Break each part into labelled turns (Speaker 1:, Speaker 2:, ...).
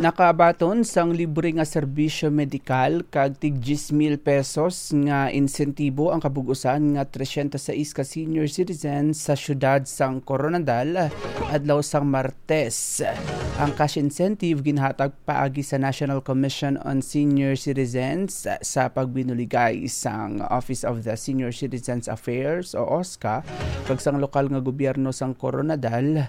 Speaker 1: Nakabaton sang libre nga serbisyo medikal kag tig 10,000 pesos nga insentibo ang kabugusan nga 306 ka senior citizens sa syudad sang Coronadal adlaw sang Martes. Ang cash incentive ginhatag paagi sa National Commission on Senior Citizens sa pagbinuligay sang Office of the Senior Citizens Affairs o OSCA kag sang lokal nga gobyerno sang Coronadal.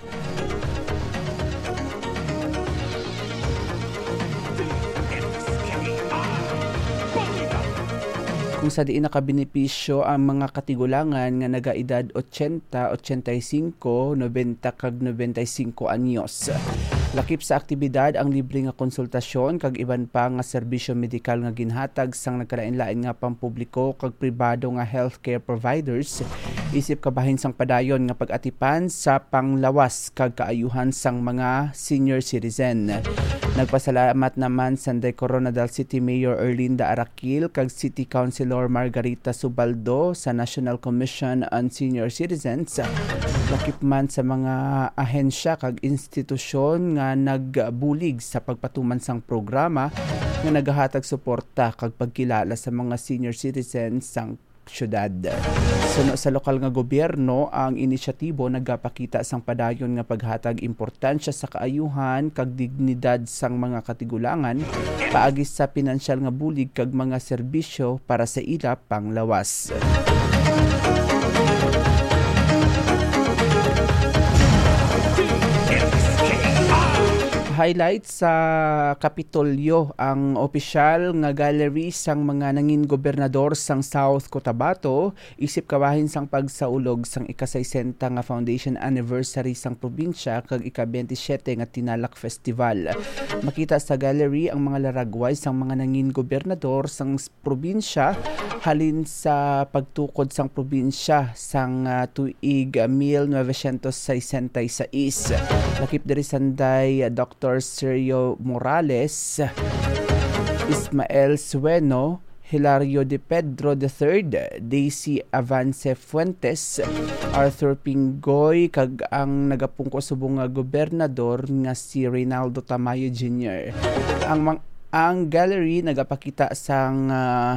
Speaker 1: Kung sa diin nakabenepisyo ang mga katigulangan nga nagaedad 80, 85, 90 kag 95 anyos. Lakip sa aktibidad ang libre nga konsultasyon kag iban pa nga serbisyo medikal nga ginhatag sang nagkalain-lain nga pampubliko kag pribado nga healthcare providers isip kabahin sang padayon nga pag-atipan sa panglawas kag kaayuhan sang mga senior citizen. Nagpasalamat naman Sanday Coronadal City Mayor Erlinda Araquil kag City Councilor Margarita Subaldo sa National Commission on Senior Citizens. Lakip man sa mga ahensya kag institusyon nga nagbulig sa pagpatuman sang programa nga nagahatag suporta kag pagkilala sa mga senior citizens sang syudad. Suno sa lokal nga gobyerno, ang inisyatibo nagapakita sang padayon nga paghatag importansya sa kaayuhan kag dignidad sang mga katigulangan paagi sa pinansyal nga bulig kag mga serbisyo para sa ila panglawas. Highlight sa Kapitolyo ang opisyal nga gallery sang mga nangin gobernador sang South Cotabato isip kabahin sang pagsaulog sang ika-60 nga foundation anniversary sang probinsya kag ika-27 nga Tinalak Festival. Makita sa gallery ang mga laragway sang mga nangin gobernador sang probinsya halin sa pagtukod sang probinsya sang tuig 1966. Lakip diri Sanday Dr. Sergio Morales, Ismael Sueno, Hilario de Pedro III, Daisy Avance Fuentes, Arthur Pingoy, kag ang nagapungko subong nga gobernador nga si Reynaldo Tamayo Jr. Ang gallery nagapakita sang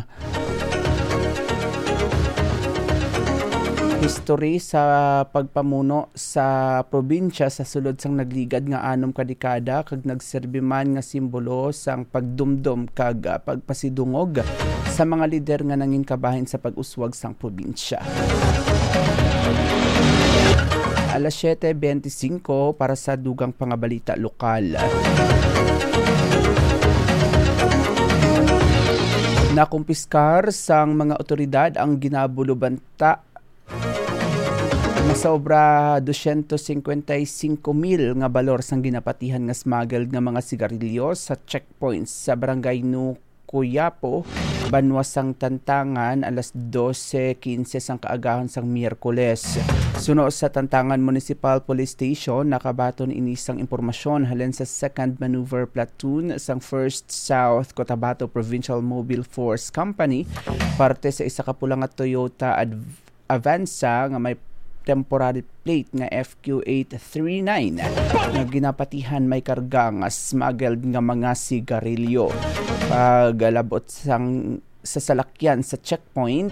Speaker 1: history sa pagpamuno sa probinsya sa sulod sang nagligad nga 6 ka dekada kag nagserbi man nga simbolo sang pagdumdum kag pagpasidungog sa mga lider nga nangin kabahin sa pag-uswag sang probinsya. Alas 7:25 para sa dugang pangabalita lokal. Nakumpiskar sang mga otoridad ang ginabulubanta masobra 255,000 nga balor sang ginapatihan nga smuggled nga mga sigarilyo sa checkpoints sa barangay Nukuyapo, Banwas sang Tantangan alas 12:15 sang kaagahon sang Miyerkules. Suno sa Tantangan Municipal Police Station, nakabaton inisang impormasyon halin sa 2nd Maneuver Platoon sang 1st South Cotabato Provincial Mobile Force Company, parte sa isa ka pula nga Toyota Avanza nga may temporary plate nga FQ839 nga ginapatihan may karga nga smuggled nga mga sigarilyo. Pagalabot sang sa salakyan sa checkpoint,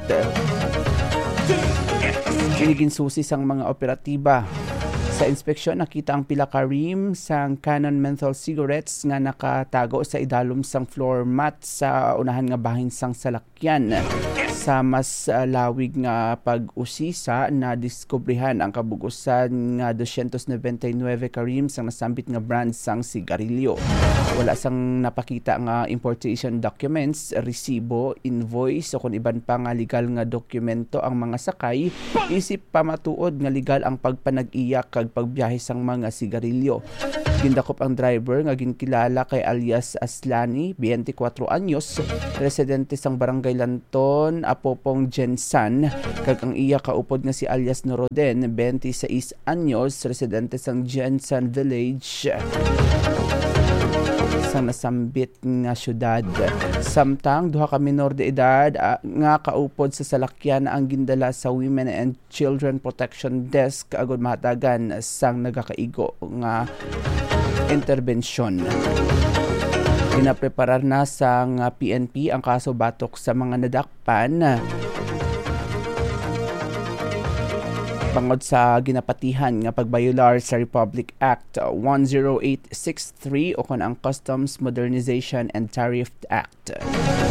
Speaker 1: ginsusi sang mga operatiba. Sa inspeksyon, nakita ang pila ka rim sang Canon menthol cigarettes nga nakatago sa idalom sang floor mat sa unahan nga bahin sang salakyan. Sa mas lawig nga pag-usisa na diskubrihan ang kabugusan nga 299 ka rim sang nasambit nga brand sang sigarilyo. Wala sang napakita nga importation documents, resibo, invoice o kung iban pa nga legal nga dokumento ang mga sakay, isip pa matuod nga legal ang pagpanag-iya kag pagbiyahe sang mga sigarilyo. Gindakop ang driver nga ginkilala kay alias Aslani, 24 anyos, residente sang Barangay Lanton, Apopong Jensan, kag ang iya kaupod nga si alias Noroden, 26 anyos, residente sang Jensan Village sang nasambit nga syudad. Samtang duha ka minor de edad nga kaupod sa salakyan ang gindala sa Women and Children Protection Desk agud mahatagan sang nagakaigo nga interbensyon. Ginapreparar na sa PNP ang kaso batok sa mga nadakpan bangod sa ginapatihan nga pagbayular sa Republic Act 10863 o kon ang Customs Modernization and Tariff Act.